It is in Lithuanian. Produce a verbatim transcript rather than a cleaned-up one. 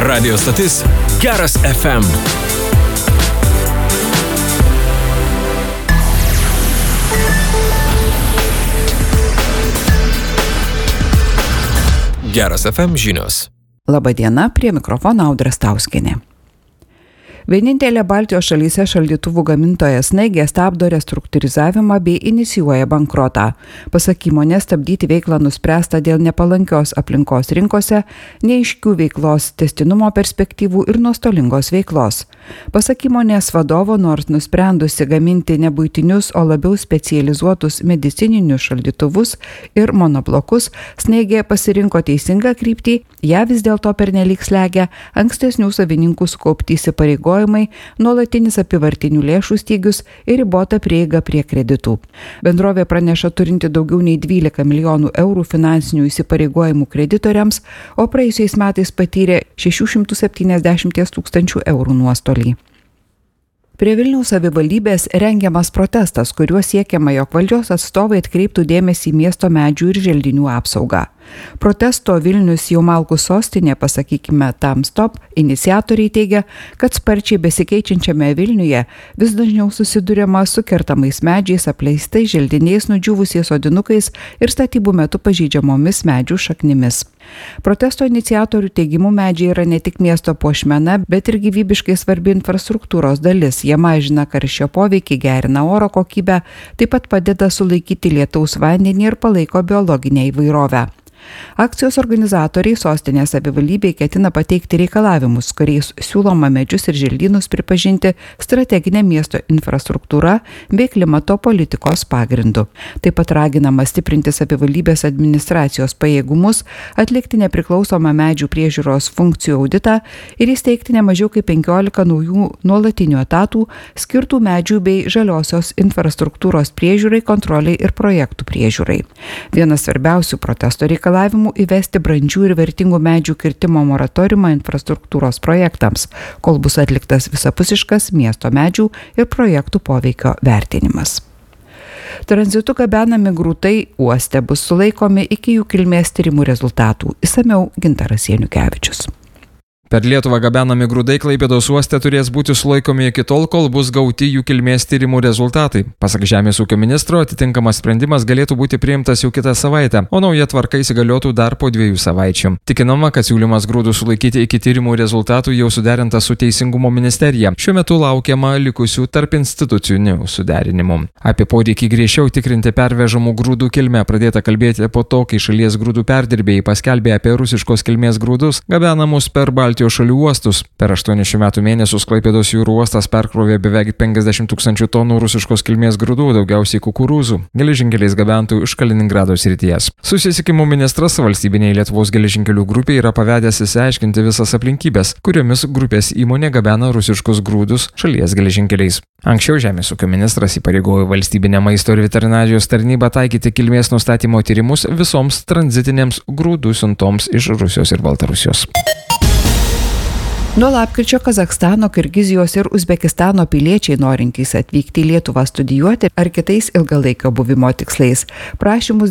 Radio stotis Geras F M. Geras F M žinios. Labadiena, prie mikrofono Audra Stauskienė. Vienintelė Baltijos šalyse šaldytuvų gamintoja Snaigė stabdo restruktūrizavimą bei inicijuoja bankrotą. Pasak įmonės, stabdyti veiklą nuspręsta dėl nepalankios aplinkos rinkose, neaiškių veiklos tęstinumo perspektyvų ir nuostolingos veiklos. Pasak įmonės vadovo, nors nusprendusi gaminti ne buitinius, o labiau specializuotus medicininius šaldytuvus ir monoblokus, Snaigė pasirinko teisingą kryptį, ją vis dėlto pernelyg slegia ankstesnių savininkų sukaupti įsipareigojimai, nuolatinis apyvartinių lėšų stygius ir ribota prieiga prie kreditų. Bendrovė praneša turinti daugiau nei dvylika milijonų eurų finansinių įsipareigojimų kreditoriams, o praėjusiais metais patyrė šeši šimtai septyniasdešimt tūkstančių eurų nuostolį. Prie Vilniaus savivaldybės rengiamas protestas, kuriuo siekiama, jog valdžios atstovai atkreiptų dėmesį į miesto medžių ir želdinių apsaugą. Protesto Vilnius jau malkų sostinė, pasakykime, tam stop, iniciatoriai teigia, kad sparčiai besikeičiančiame Vilniuje vis dažniau susiduriama su kertamais medžiais, apleistais želdiniais, nudžiūvusiais sodinukais ir statybų metu pažeidžiamomis medžių šaknimis. Protesto iniciatorių teigimu medžiai yra ne tik miesto puošmena, bet ir gyvybiškai svarbi infrastruktūros dalis. Jie mažina karščio poveikį, gerina oro kokybę, taip pat padeda sulaikyti lietaus vandenį ir palaiko biologinę įvairovę. Akcijos organizatoriai sostinės savivaldybei ketina pateikti reikalavimus, kuriais siūloma medžius ir želdynus pripažinti strateginę miesto infrastruktūrą bei klimato politikos pagrindu. Taip pat raginama stiprinti savivaldybės administracijos pajėgumus, atlikti nepriklausomą medžių priežiūros funkcijų auditą ir įsteigti ne mažiau kaip penkiolika naujų nuolatinių etatų skirtų medžių bei žaliosios infrastruktūros priežiūrai, kontroliai ir projektų priežiūrai. Vienas svarbiausių protesto reikalavimų įvesti brandžių ir vertingų medžių kirtimo moratoriumą infrastruktūros projektams, kol bus atliktas visapusiškas miesto medžių ir projektų poveikio vertinimas. Tranzitu gabenami grūtai uoste bus sulaikomi iki jų kilmės tyrimų rezultatų. Išsamiau Gintaras Janukevičius. Per Lietuvą gabenami grūdai Klaipėdos uoste turės būti sulaikomi iki tol, kol bus gauti jų kilmės tyrimų rezultatai. Pasak Žemės ūkio ministro, atitinkamas sprendimas galėtų būti priimtas jau kitą savaitę, o nauja tvarka įsigaliotų dar po dviejų savaičių. Tikinama, kad siūlymas grūdų sulaikyti iki tyrimų rezultatų jau suderintas su Teisingumo ministerija. Šiuo metu laukiama likusių tarp institucinių suderinimų. Apie poreikį griežčiau tikrinti pervežamų grūdų kilmę pradėta kalbėti po to, kai šalies grūdų perdirbėjai paskelbė apie rusiškos kilmės grūdus gabenamus per Baltijos šalių uostus. Per aštuonių metų mėnesius Klaipėdos jūrų uostas perkrovė beveik penkiasdešimt tūkstančių tonų rusiškos kilmės grūdų, daugiausiai kukurūzų, geležinkeliais gabentų iš Kaliningrado srities. Susisiekimo ministras valstybiniai Lietuvos geležinkelių grupiai yra pavedęs išsiaiškinti visas aplinkybės, kuriomis grupės įmonė gabena rusiškus grūdus šalies geležinkeliais. Anksčiau Žemės ūkio ministras įpareigojo valstybinę maisto ir veterinarijos tarnybą taikyti kilmės nustatymo tyrimus visoms tranzitinėms grūdų siuntoms iš Rusijos ir Baltarusijos. Nuo lapkričio Kazachstano, Kirgizijos ir Uzbekistano piliečiai norintys atvykti į Lietuvą studijuoti ar kitais ilgalaikio buvimo tikslais prašymus